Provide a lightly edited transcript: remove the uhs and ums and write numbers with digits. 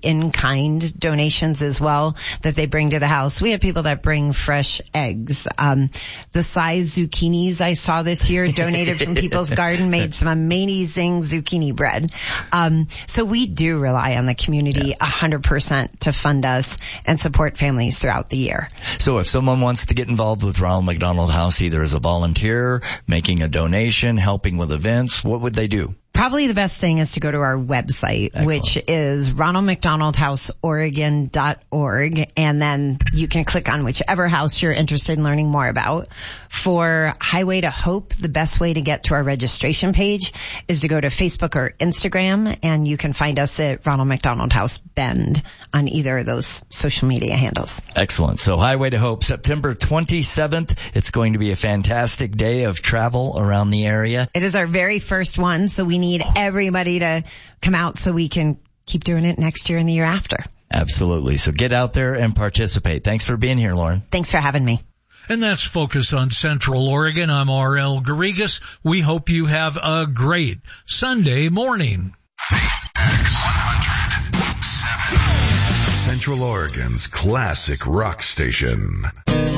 in-kind donations as well that they bring to the house. We have people that bring fresh eggs. The size zucchinis I saw this year donated from people's garden made some amazing zucchini bread. So we do rely on the community 100% to fund us and support families throughout the year. So if someone wants to get involved with Ronald McDonald House, either as a volunteer, making a donation, helping with events, what would they do? Probably the best thing is to go to our website, Excellent. Which is ronaldmcdonaldhouseoregon.org, and then you can click on whichever house you're interested in learning more about. For Highway to Hope, the best way to get to our registration page is to go to Facebook or Instagram, and you can find us at Ronald McDonald House Bend on either of those social media handles. Excellent. So Highway to Hope, September 27th. It's going to be a fantastic day of travel around the area. It is our very first one, so we need everybody to come out so we can keep doing it next year and the year after. Absolutely. So get out there and participate. Thanks for being here, Lauren. Thanks for having me. And that's Focus on Central Oregon. I'm R.L. Garrigas. We hope you have a great Sunday morning. Central Oregon's classic rock station.